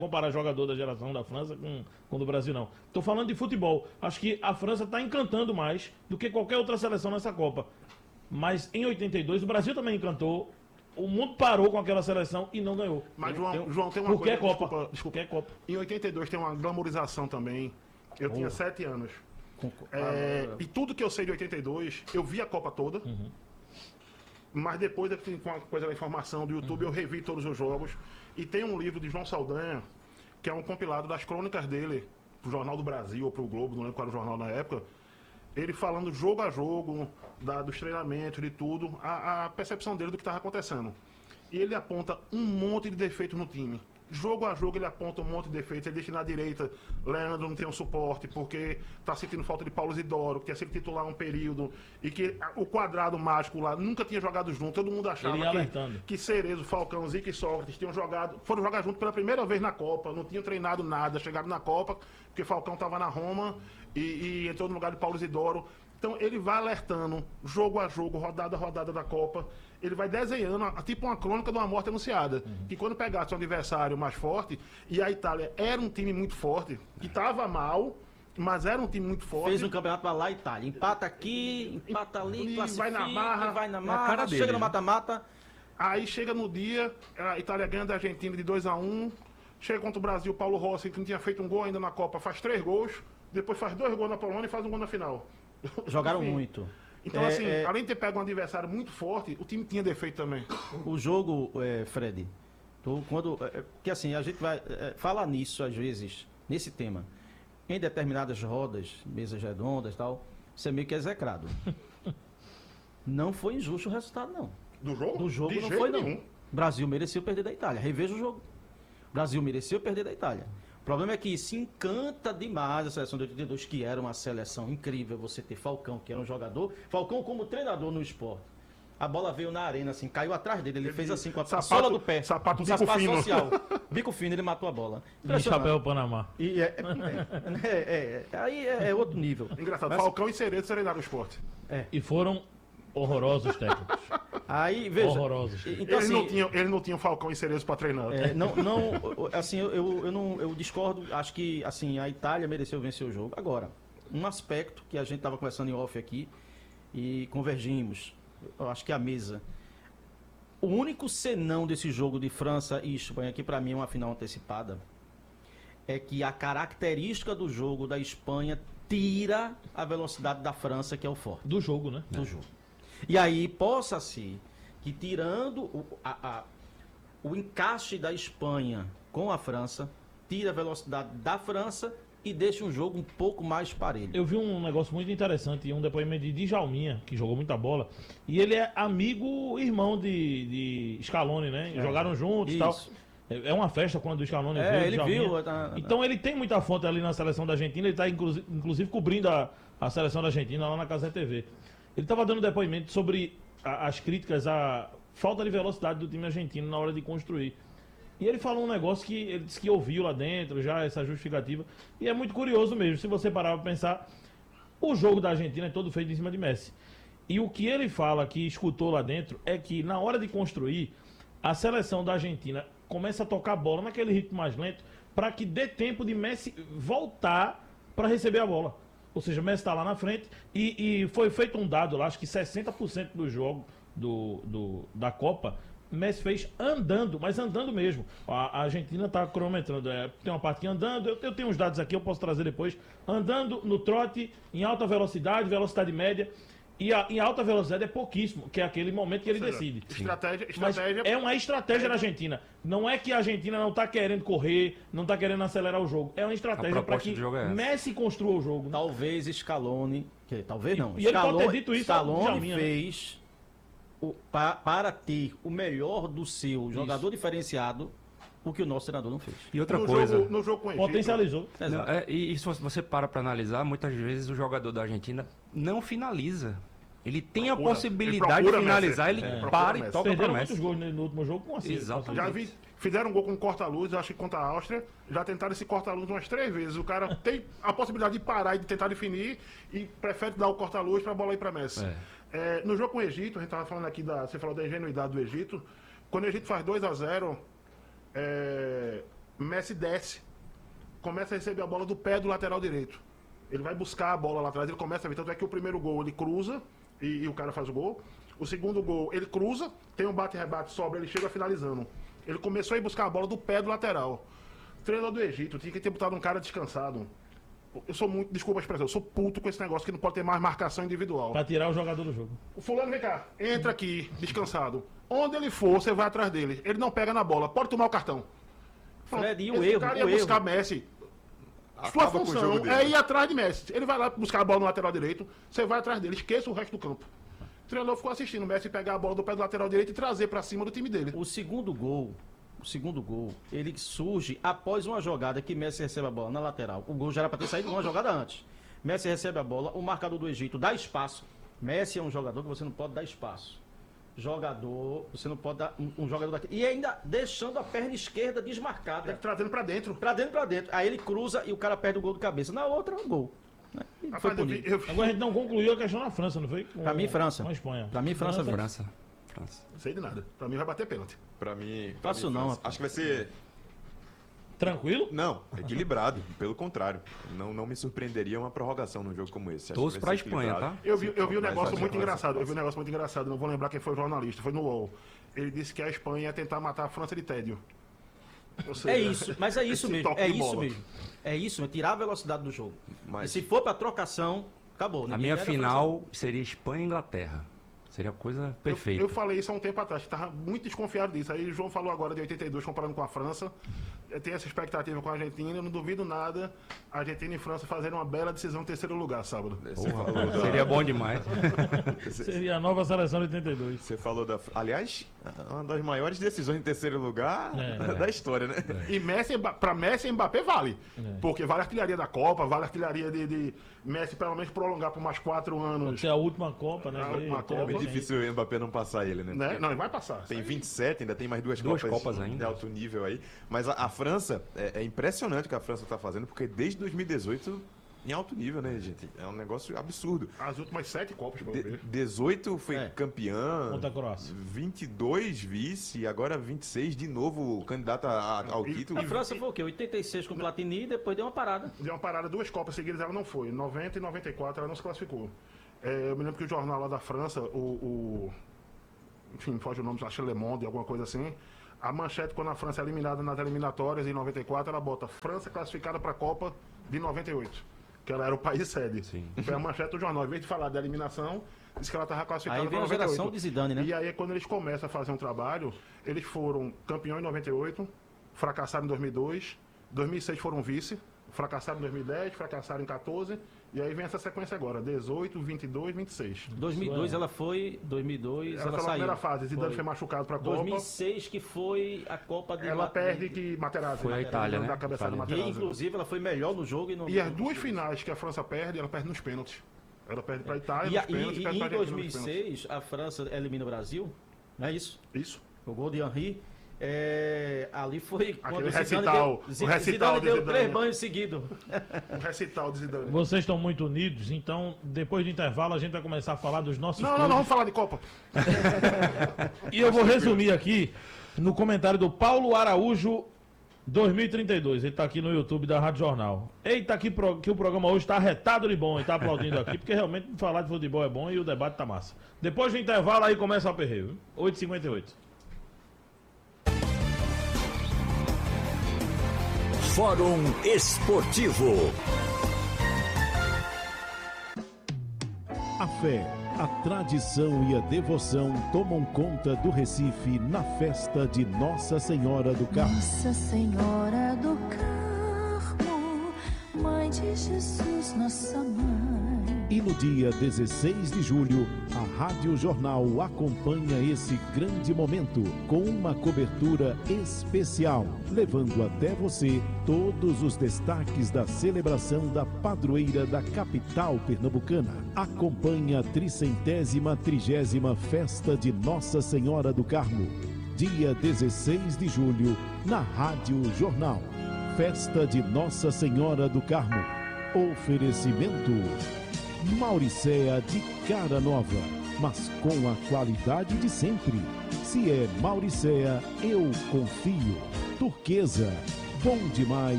comparar jogador da geração da França com do Brasil, não. Tô falando de futebol. Acho que a França tá encantando mais do que qualquer outra seleção nessa Copa. Mas em 82 o Brasil também encantou. O mundo parou com aquela seleção e não ganhou. Mas, João, tem uma Porque coisa... é Copa. Desculpa. É Copa. Em 82 tem uma glamorização também. Eu tinha 7 anos. E tudo que eu sei de 82, eu vi a Copa toda. Mas depois, com a coisa da informação do YouTube, eu revi todos os jogos. E tem um livro de João Saldanha, que é um compilado das crônicas dele, pro Jornal do Brasil ou pro Globo, não lembro qual era o jornal na época. Ele falando jogo a jogo, dos treinamentos, de tudo, a percepção dele do que estava acontecendo. E ele aponta um monte de defeitos no time. Jogo a jogo ele aponta um monte de defeitos. Ele deixa na direita, Leandro não tem um suporte, porque tá sentindo falta de Paulo Isidoro, que tinha sido titular um período, e que o quadrado mágico lá nunca tinha jogado junto. Todo mundo achava que Cerezo, Falcão, Zico e Sócrates foram jogar junto pela primeira vez na Copa, não tinham treinado nada, chegaram na Copa, porque Falcão estava na Roma e entrou no lugar de Paulo Isidoro. Então ele vai alertando, jogo a jogo, rodada a rodada da Copa. Ele vai desenhando, tipo uma crônica de uma morte anunciada. Que quando pegasse um adversário mais forte, e a Itália era um time muito forte, que estava mal, mas era um time muito forte. Fez um campeonato pra lá, Itália. Empata aqui, empata ali, classifica, vai na marra, chega no mata-mata. Aí chega no dia, a Itália ganha da Argentina de 2-1. Chega contra o Brasil, Paulo Rossi, que não tinha feito um gol ainda na Copa, faz 3 gols. Depois faz 2 gols na Polônia e faz um gol na final. Jogaram muito. Então, além de ter pego um adversário muito forte, o time tinha defeito também. O jogo, Fred, que assim, a gente vai falar nisso às vezes, nesse tema, em determinadas rodas, mesas redondas e tal, você meio que é execrado. Não foi injusto o resultado, não. Do jogo? Do jogo não foi, não. Brasil mereceu perder da Itália. Reveja o jogo. Brasil mereceu perder da Itália. O problema é que se encanta demais a seleção de 82, que era uma seleção incrível, você ter Falcão, que era um jogador, Falcão como treinador no esporte. A bola veio na arena, assim, caiu atrás dele, ele fez assim com a sola do pé. Sapato bico fino. Social. Bico fino, ele matou a bola. E chapéu Panamá. E aí é outro nível. Engraçado, Falcão e Cerezo treinaram o esporte. E foram horrorosos técnicos. Aí, veja. Horrorosos. Então, ele não tinha Falcão e Cerezo para treinar. Assim, eu discordo. Acho que assim, a Itália mereceu vencer o jogo. Agora, um aspecto que a gente estava conversando em off aqui e convergimos, eu acho que a mesa. O único senão desse jogo de França e Espanha, que para mim é uma final antecipada, é que a característica do jogo da Espanha tira a velocidade da França, que é o forte. Do jogo, né? Do jogo. E aí possa ser que tirando o encaixe da Espanha com a França, tira a velocidade da França e deixa um jogo um pouco mais parelho. Eu vi um negócio muito interessante, um depoimento de Djalminha, que jogou muita bola, e ele é amigo, irmão de Scaloni, né? Jogaram juntos e tal. É uma festa quando o Scaloni viu. Ele viu. Então ele tem muita fonte ali na seleção da Argentina, ele está inclusive cobrindo a seleção da Argentina lá na Casa TV. Ele estava dando depoimento sobre as críticas à falta de velocidade do time argentino na hora de construir. E ele falou um negócio que ele disse que ouviu lá dentro, já essa justificativa. E é muito curioso mesmo, se você parar para pensar, o jogo da Argentina é todo feito em cima de Messi. E o que ele fala, que escutou lá dentro, é que na hora de construir, a seleção da Argentina começa a tocar a bola naquele ritmo mais lento, para que dê tempo de Messi voltar para receber a bola. Ou seja, Messi está lá na frente e foi feito um dado lá, acho que 60% do jogo da Copa, Messi fez andando, mas andando mesmo. A Argentina está cronometrando, tem uma parte que andando, eu tenho uns dados aqui, eu posso trazer depois, andando no trote, em alta velocidade, velocidade média, e em alta velocidade é pouquíssimo, que é aquele momento que ele decide. Estratégia. Mas é uma estratégia da Argentina. Não é que a Argentina não está querendo correr, não está querendo acelerar o jogo. É uma estratégia para que Messi construa o jogo. Né? Talvez Scaloni, talvez não. E ele pode ter dito isso. Scaloni fez para ter o melhor do seu jogador diferenciado, o que o nosso treinador não fez. E outra coisa, no jogo com o Egito, potencializou. E se você para analisar, muitas vezes o jogador da Argentina não finaliza. Ele tem a possibilidade de finalizar, ele para e toca para Messi. Muitos gols no último jogo com assim. Exato. Já vi, fizeram um gol com corta-luz, acho que contra a Áustria, já tentaram esse corta-luz umas 3 vezes. O cara tem a possibilidade de parar e de tentar definir e prefere dar o corta-luz para a bola ir para Messi. No jogo com o Egito, a gente estava falando aqui, você falou da ingenuidade do Egito, quando o Egito faz 2-0, Messi desce, começa a receber a bola do pé do lateral direito. Ele vai buscar a bola lá atrás, ele começa a ver. Tanto é que o primeiro gol ele cruza e o cara faz o gol. O segundo gol ele cruza, tem um bate-rebate, sobra, ele chega finalizando. Ele começou a ir buscar a bola do pé do lateral. O treinador do Egito tinha que ter botado um cara descansado. Eu sou muito, desculpa a expressão, eu sou puto com esse negócio que não pode ter mais marcação individual. Pra tirar o jogador do jogo. O fulano, vem cá, entra aqui, descansado. Onde ele for, você vai atrás dele. Ele não pega na bola, pode tomar o cartão. Fred, e o Esse erro? cara ia buscar Messi. Sua função é ir atrás de Messi. Ele vai lá buscar a bola no lateral direito, você vai atrás dele, esqueça o resto do campo. O treinador ficou assistindo o Messi pegar a bola do pé do lateral direito e trazer pra cima do time dele. O segundo gol, ele surge após uma jogada que Messi recebe a bola na lateral. O gol já era pra ter saído uma jogada antes. Messi recebe a bola, o marcador do Egito dá espaço. Messi é um jogador que você não pode dar espaço. Você não pode dar um jogador daqui. E ainda deixando a perna esquerda desmarcada. Trazendo pra dentro. Pra dentro. Aí ele cruza e o cara perde o gol de cabeça. Na outra, um gol. Né? Foi punido. Agora a gente não concluiu a questão na França, não foi? Pra mim, França. Com a Espanha. Pra mim, França. Não sei de nada. Pra mim vai bater pênalti. Pra mim. Faço não. Acho que vai ser. Tranquilo? Não, equilibrado. Pelo contrário. Não me surpreenderia uma prorrogação num jogo como esse. Torço pra Espanha, tá? Eu vi um negócio muito engraçado. Não vou lembrar quem foi o jornalista. Foi no UOL. Ele disse que a Espanha ia tentar matar a França de tédio. Seja, é isso, mas é isso mesmo. É isso mesmo. É isso, tirar a velocidade do jogo. Mas... E se for pra trocação, acabou. A minha final seria Espanha e Inglaterra. Seria a coisa perfeita. Eu falei isso há um tempo atrás, estava muito desconfiado disso. Aí o João falou agora de 82, comparando com a França. Tem essa expectativa com a Argentina, eu não duvido nada. A Argentina e França fazerem uma bela decisão em terceiro lugar, sábado. Seria bom demais. Seria a nova seleção de 82. Você falou da... Aliás, uma das maiores decisões em terceiro lugar da história, né? E para Messi e Mbappé vale. Porque vale a artilharia da Copa, vale a artilharia de Messi pelo menos prolongar por mais 4 anos. Pode ser a última Copa, né? A última Copa. É muito difícil o Mbappé não passar ele, né? Não, ele vai passar. Tem 27, ainda tem mais duas Copas ainda de alto nível aí. Mas a França, é impressionante o que a França está fazendo, porque desde 2018, em alto nível, né, gente? É um negócio absurdo. As últimas 7 Copas, pelo menos. 18 foi campeã, contra a Croácia. 22 vice, agora 26 de novo candidato ao título. A França foi o quê? 86 com o Platini e depois deu uma parada. Deu uma parada, 2 Copas seguidas ela não foi. 90 e 94 ela não se classificou. Eu me lembro que o jornal lá da França, enfim, foge o nome, acho Le Monde, alguma coisa assim. A manchete, quando a França é eliminada nas eliminatórias em 94, ela bota França classificada para a Copa de 98, que ela era o país sede. Sim. Foi a manchete do jornal. Em vez de falar da eliminação, disse que ela estava classificada para 98. Aí vem a geração de Zidane, né? E aí, quando eles começam a fazer um trabalho, eles foram campeão em 98, fracassaram em 2002, 2006 foram vice, fracassaram em 2010, fracassaram em 14, e aí vem essa sequência agora, 18, 22, 26. 2002 ela foi, 2002 ela foi saiu. Na primeira fase, Zidane foi machucado para a Copa. 2006 que foi a Copa de... Ela perde que Materazzi. Foi a Itália, né? Da cabeçada E inclusive ela foi melhor no jogo. E as duas finais que a França perde, ela perde nos pênaltis. Ela perde para a Itália nos pênaltis. E em 2006 a França elimina o Brasil, não é isso? Isso. O gol de Henry. Ali foi quando o Zidane deu 3 banhos seguidos. O recital de Zidane. Vocês estão muito unidos, então depois do intervalo a gente vai começar a falar dos nossos clubes. Não, vamos falar de Copa. E eu vou resumir aqui no comentário do Paulo Araújo 2032. Ele está aqui no YouTube da Rádio Jornal. Eita, que o programa hoje está arretado de bom. Ele está aplaudindo aqui, porque realmente falar de futebol é bom e o debate tá massa. Depois do intervalo aí começa o aperreio. 8h58. Fórum Esportivo. A fé, a tradição e a devoção tomam conta do Recife na festa de Nossa Senhora do Carmo. Nossa Senhora do Carmo, Mãe de Jesus, nossa mãe. E no dia 16 de julho, a Rádio Jornal acompanha esse grande momento com uma cobertura especial, levando até você todos os destaques da celebração da padroeira da capital pernambucana. Acompanhe a 330ª Festa de Nossa Senhora do Carmo, dia 16 de julho, na Rádio Jornal. Festa de Nossa Senhora do Carmo. Oferecimento Mauricéa de cara nova, mas com a qualidade de sempre. Se é Mauricéa, eu confio. Turquesa, Bom demais